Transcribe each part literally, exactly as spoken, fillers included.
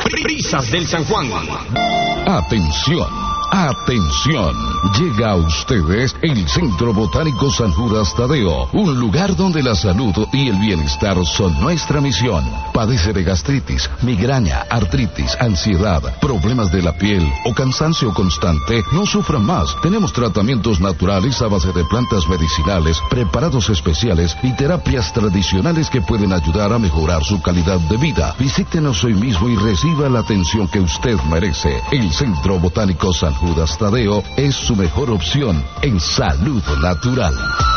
Brisas del San Juan. Atención, atención. Llega a ustedes el Centro Botánico San Judas Tadeo, un lugar donde la salud y el bienestar son nuestra misión. Padece de gastritis, migraña, artritis, ansiedad, problemas de la piel o cansancio constante. No sufran más. Tenemos tratamientos naturales a base de plantas medicinales, preparados especiales y terapias tradicionales que pueden ayudar a mejorar su calidad de vida. Visítenos hoy mismo y reciba la atención que usted merece. El Centro Botánico San Judas Tadeo es su mejor opción en salud natural.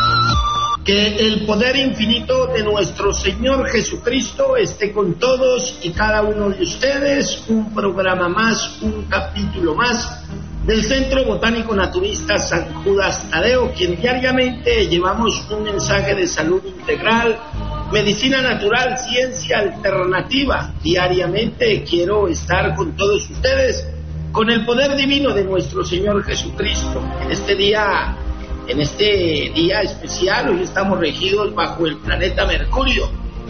Que el poder infinito de nuestro Señor Jesucristo esté con todos y cada uno de ustedes. Un programa más, un capítulo más del Centro Botánico Naturista San Judas Tadeo, quien diariamente llevamos un mensaje de salud integral, medicina natural, ciencia alternativa. Diariamente quiero estar con todos ustedes con el poder divino de nuestro Señor Jesucristo. En este día, en este día especial, hoy estamos regidos bajo el planeta Mercurio.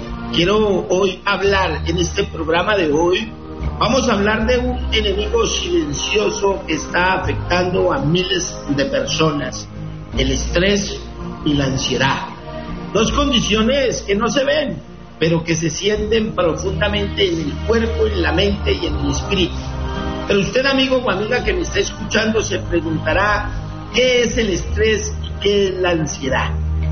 Quiero hoy hablar, en este programa de hoy, vamos a hablar de un enemigo silencioso que está afectando a miles de personas: el estrés y la ansiedad. Dos condiciones que no se ven, pero que se sienten profundamente en el cuerpo, en la mente y en el espíritu. Pero usted, amigo o amiga que me está escuchando, se preguntará: ¿qué es el estrés y qué es la ansiedad?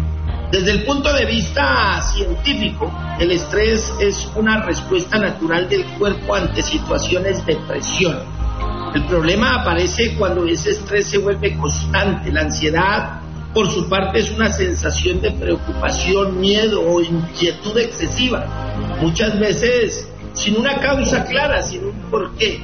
Desde el punto de vista científico, el estrés es una respuesta natural del cuerpo ante situaciones de presión. El problema aparece cuando ese estrés se vuelve constante. La ansiedad, por su parte, es una sensación de preocupación, miedo o inquietud excesiva, muchas veces sin una causa clara, sin un porqué.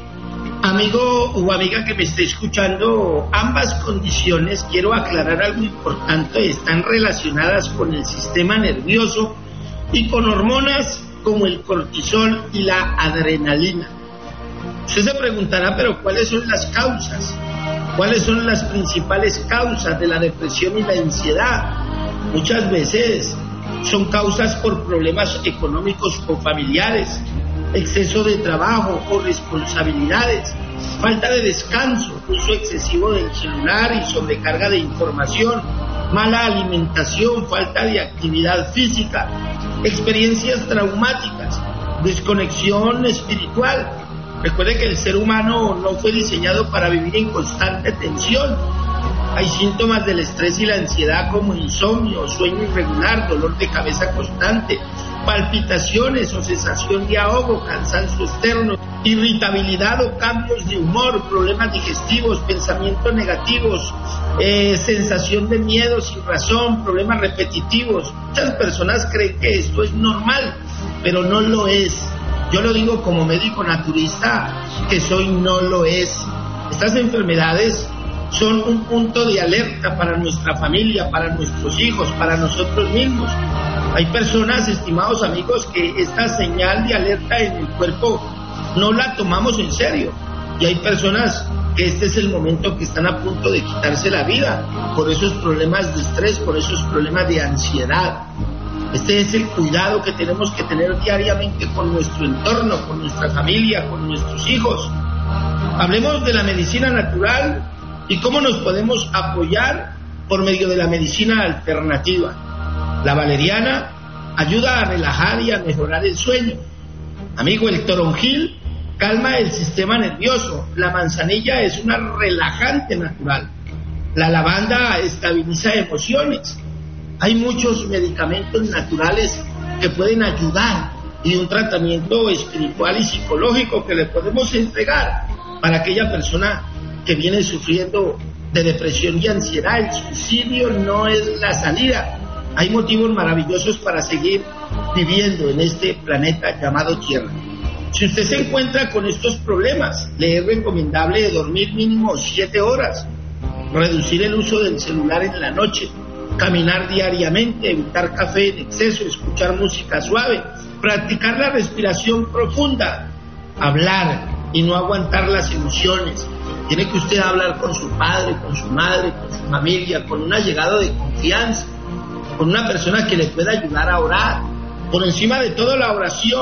Amigo o amiga que me esté escuchando, ambas condiciones, quiero aclarar algo importante, están relacionadas con el sistema nervioso y con hormonas como el cortisol y la adrenalina. Usted se preguntará, pero ¿cuáles son las causas? ¿Cuáles son las principales causas de la depresión y la ansiedad? Muchas veces son causas por problemas económicos o familiares, exceso de trabajo o responsabilidades, falta de descanso, uso excesivo del celular y sobrecarga de información, mala alimentación, falta de actividad física, experiencias traumáticas, desconexión espiritual. Recuerde que el ser humano no fue diseñado para vivir en constante tensión. Hay síntomas del estrés y la ansiedad como insomnio, sueño irregular, dolor de cabeza constante, palpitaciones o sensación de ahogo, cansancio externo, irritabilidad o cambios de humor, problemas digestivos, pensamientos negativos, eh, sensación de miedo sin razón, problemas repetitivos. Muchas personas creen que esto es normal, pero no lo es. Yo lo digo como médico naturista que soy, no lo es. Estas enfermedades son un punto de alerta para nuestra familia, para nuestros hijos, para nosotros mismos. Hay personas, estimados amigos, que esta señal de alerta en el cuerpo no la tomamos en serio. Y hay personas que este es el momento que están a punto de quitarse la vida por esos problemas de estrés, por esos problemas de ansiedad. Este es el cuidado que tenemos que tener diariamente con nuestro entorno, con nuestra familia, con nuestros hijos. Hablemos de la medicina natural y cómo nos podemos apoyar por medio de la medicina alternativa. La valeriana ayuda a relajar y a mejorar el sueño. Amigo, el toronjil calma el sistema nervioso. La manzanilla es una relajante natural. La lavanda estabiliza emociones. Hay muchos medicamentos naturales que pueden ayudar y un tratamiento espiritual y psicológico que le podemos entregar para aquella persona que viene sufriendo de depresión y ansiedad. El suicidio no es la salida. Hay motivos maravillosos para seguir viviendo en este planeta llamado Tierra. Si usted se encuentra con estos problemas, le es recomendable dormir mínimo siete horas, reducir el uso del celular en la noche, caminar diariamente, evitar café en exceso, escuchar música suave, practicar la respiración profunda, hablar y no aguantar las emociones. Tiene que usted hablar con su padre, con su madre, con su familia, con un allegado de confianza, con una persona que le pueda ayudar a orar. Por encima de todo, la oración.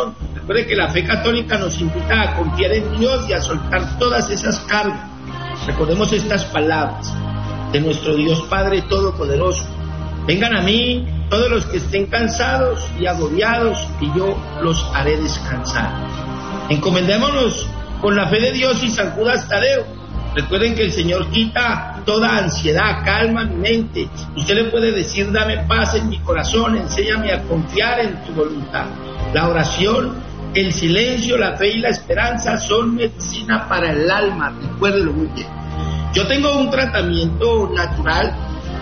Recuerde que la fe católica nos invita a confiar en Dios y a soltar todas esas cargas. Recordemos estas palabras de nuestro Dios Padre Todopoderoso: vengan a mí todos los que estén cansados y agobiados, y yo los haré descansar. Encomendémonos con la fe de Dios y San Judas Tadeo. Recuerden que el Señor quita toda ansiedad, calma mi mente. Usted le puede decir: dame paz en mi corazón, enséñame a confiar en tu voluntad. La oración, el silencio, la fe y la esperanza son medicina para el alma. Recuérdelo muy bien. Yo tengo un tratamiento natural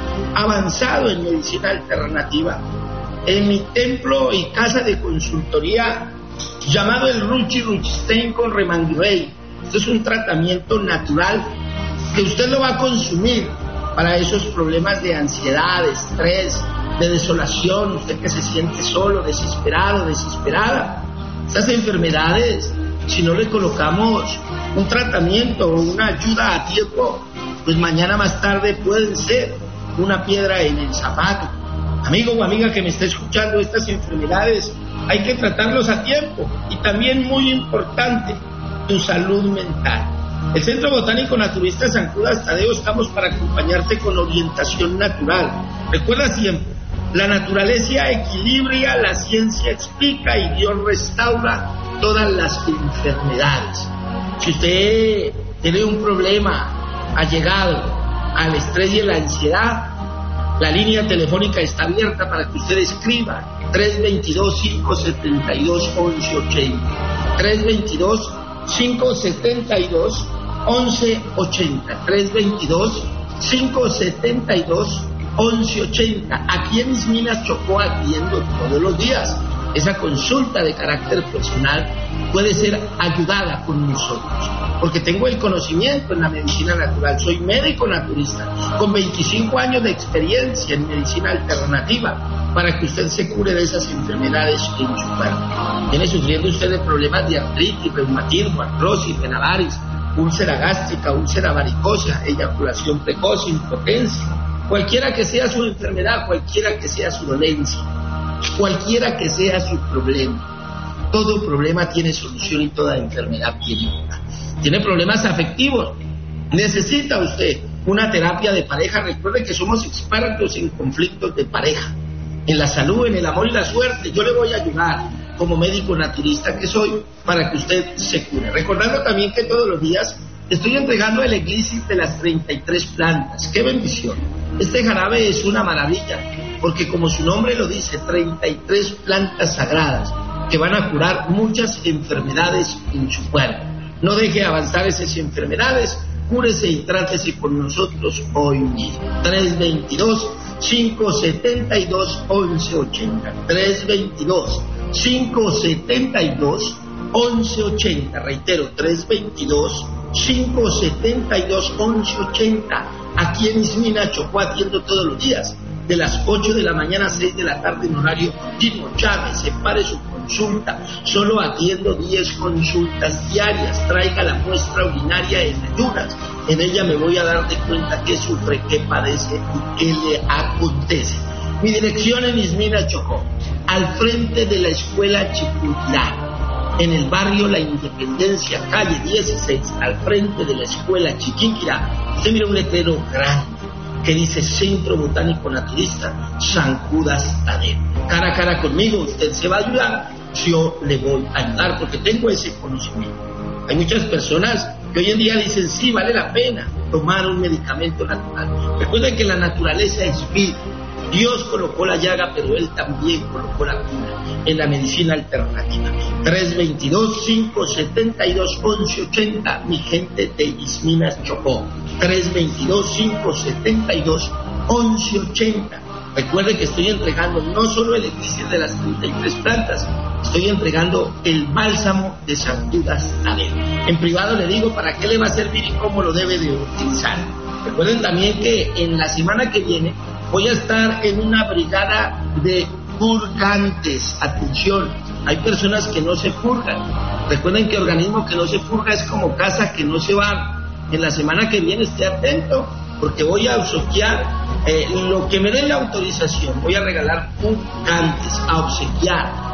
avanzado en medicina alternativa en mi templo y casa de consultoría llamado el Ruchi Ruchstein con Remanguirrey. Esto es un tratamiento natural que usted lo va a consumir para esos problemas de ansiedad, de estrés, de desolación, usted que se siente solo, desesperado, desesperada. Estas enfermedades, si no le colocamos un tratamiento o una ayuda a tiempo, pues mañana más tarde pueden ser una piedra en el zapato. Amigo o amiga que me está escuchando, estas enfermedades hay que tratarlos a tiempo. Y también, muy importante, tu salud mental. El Centro Botánico Naturista San Judas Tadeo estamos para acompañarte con orientación natural. Recuerda siempre, la naturaleza equilibra, la ciencia explica y Dios restaura todas las enfermedades. Si usted tiene un problema allegado al estrés y a la ansiedad, la línea telefónica está abierta para que usted escriba tres dos dos, cinco siete dos, once ochenta. tres dos dos, cinco siete dos, once ochenta. tres dos dos, cinco siete dos, once ochenta. Aquí en Mis Minas Chocó, atiendo todos los días. Esa consulta de carácter personal puede ser ayudada con nosotros, porque tengo el conocimiento en la medicina natural. Soy médico naturista con veinticinco años de experiencia en medicina alternativa para que usted se cure de esas enfermedades en su cuerpo. Viene sufriendo usted de problemas de artritis, reumatismo, artrosis, venadaris, úlcera gástrica, úlcera varicosa, eyaculación precoz, impotencia. Cualquiera que sea su enfermedad, cualquiera que sea su dolencia, cualquiera que sea su problema, todo problema tiene solución y toda enfermedad tiene cura. Tiene problemas afectivos, necesita usted una terapia de pareja. Recuerde que somos expertos en conflictos de pareja, en la salud, en el amor y la suerte. Yo le voy a ayudar como médico naturista que soy para que usted se cure. Recordando también que todos los días estoy entregando el Eglisir de las treinta y tres plantas. ¡Qué bendición! Este jarabe es una maravilla, porque como su nombre lo dice, treinta y tres plantas sagradas que van a curar muchas enfermedades en su cuerpo. No deje avanzar esas enfermedades, cúrese y trátese con nosotros hoy mismo. tres dos dos, cinco siete dos, once ochenta. tres dos dos, cinco siete dos, once ochenta. Reitero, tres dos dos, cinco siete dos, once ochenta. Aquí en Mis Minas Chocó, atiendo todos los días, de las ocho de la mañana a seis de la tarde en horario continuo. Llame, separe su consulta. Solo atiendo diez consultas diarias. Traiga la muestra urinaria en ayunas. En ella me voy a dar de cuenta qué sufre, qué padece y qué le acontece. Mi dirección en Mis Minas Chocó, al frente de la escuela Chiquinquirá, en el barrio La Independencia, calle dieciséis, al frente de la escuela Chiquinquirá. Usted mira un letrero grande que dice Centro Botánico Naturista San Judas Tadeo. Cara a cara conmigo usted se va a ayudar, yo le voy a ayudar porque tengo ese conocimiento. Hay muchas personas que hoy en día dicen sí, vale la pena tomar un medicamento natural. Recuerden que la naturaleza es vida. Dios colocó la llaga, pero Él también colocó la cura en la medicina alternativa. tres dos dos, cinco siete dos, once ochenta, mi gente de Mis Minas Chocó. tres dos dos, cinco siete dos, once ochenta. Recuerde que estoy entregando no solo el elixir de las treinta y tres plantas, estoy entregando el bálsamo de San Judas Tadeo. En privado le digo para qué le va a servir y cómo lo debe de utilizar. Recuerden también que en la semana que viene voy a estar en una brigada de purgantes. Atención, hay personas que no se purgan. Recuerden que organismo que no se purga es como casa que no se va. En la semana que viene esté atento, porque voy a obsequiar eh, lo que me den la autorización. Voy a regalar purgantes, a obsequiar.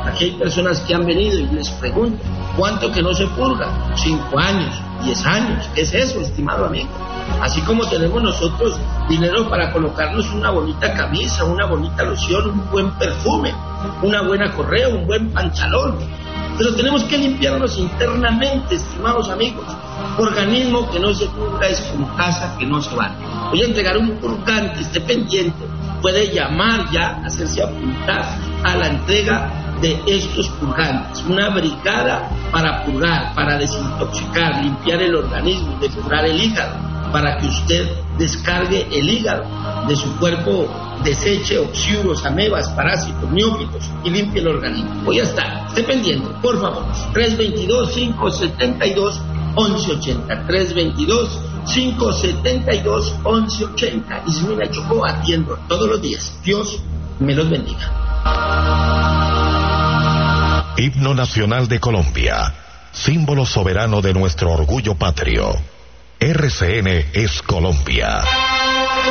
Aquí hay personas que han venido y les pregunto, ¿cuánto que no se purga? Cinco años, diez años, ¿qué es eso, estimado amigo? Así como tenemos nosotros dinero para colocarnos una bonita camisa, una bonita loción, un buen perfume, una buena correa, un buen pantalón. Pero tenemos que limpiarnos internamente, estimados amigos. Organismo que no se purga es como casa que no se va. Voy a entregar un purgante, esté pendiente. Puede llamar ya, hacerse apuntar a la entrega de estos purgantes. Una brigada para purgar, para desintoxicar, limpiar el organismo, depurar el hígado, para que usted descargue el hígado de su cuerpo, deseche oxiuros, amebas, parásitos, neófitos y limpie el organismo. Voy a estar, esté pendiente, por favor. tres dos dos, cinco siete dos, once ochenta, tres dos dos, cinco siete dos, once ochenta. Ismina Chocó, atiendo todos los días. Dios me los bendiga. Himno Nacional de Colombia, símbolo soberano de nuestro orgullo patrio. R C N es Colombia.